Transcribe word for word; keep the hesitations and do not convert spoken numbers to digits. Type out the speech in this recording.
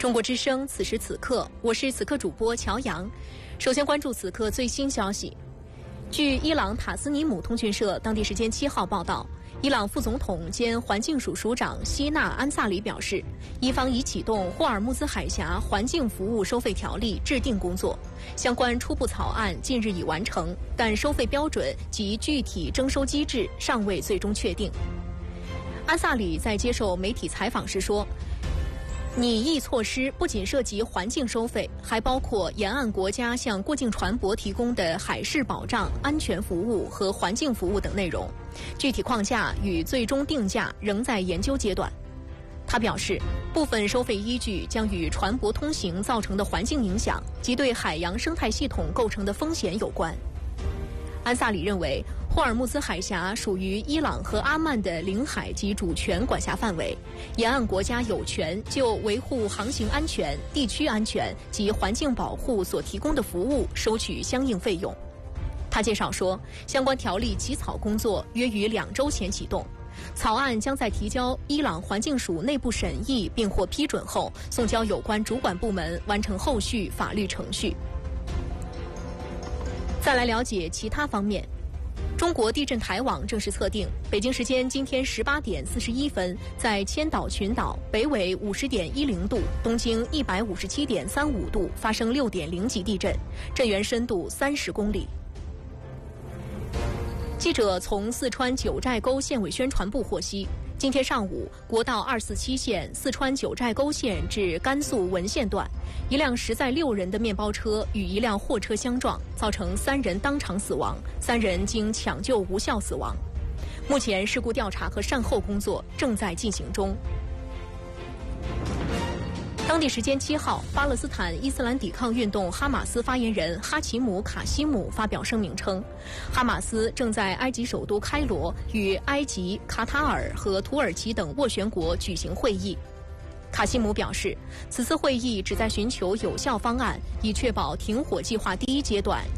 中国之声，此时此刻，我是此刻主播乔阳。首先关注此刻最新消息。据伊朗塔斯尼姆通讯社当地时间七号报道，伊朗副总统兼环境署署长希纳安萨里表示，伊方已启动霍尔木兹海峡环境服务收费条例制定工作，相关初步草案近日已完成，但收费标准及具体征收机制尚未最终确定。安萨里在接受媒体采访时说，拟议措施不仅涉及环境收费，还包括沿岸国家向过境船舶提供的海事保障、安全服务和环境服务等内容。具体框架与最终定价仍在研究阶段。他表示，部分收费依据将与船舶通行造成的环境影响及对海洋生态系统构成的风险有关。安萨里认为，霍尔木兹海峡属于伊朗和阿曼的领海及主权管辖范围，沿岸国家有权就维护航行安全、地区安全及环境保护所提供的服务收取相应费用。他介绍说，相关条例起草工作约于两周前启动，草案将在提交伊朗环境署内部审议并获批准后，送交有关主管部门完成后续法律程序。再来了解其他方面。中国地震台网正式测定，北京时间今天十八点四十一分，在千岛群岛北纬五十点一零度、东经一百五十七点三五度发生六点零级地震，震源深度三十公里。记者从四川九寨沟县委宣传部获悉，今天上午，国道二四七线四川九寨沟县至甘肃文县段，一辆实载六人的面包车与一辆货车相撞，造成三人当场死亡，三人经抢救无效死亡。目前事故调查和善后工作正在进行中。当地时间七号，巴勒斯坦伊斯兰抵抗运动哈马斯发言人哈奇姆·卡西姆发表声明称，哈马斯正在埃及首都开罗与埃及、卡塔尔和土耳其等斡旋国举行会议。卡西姆表示，此次会议旨在寻求有效方案，以确保停火计划第一阶段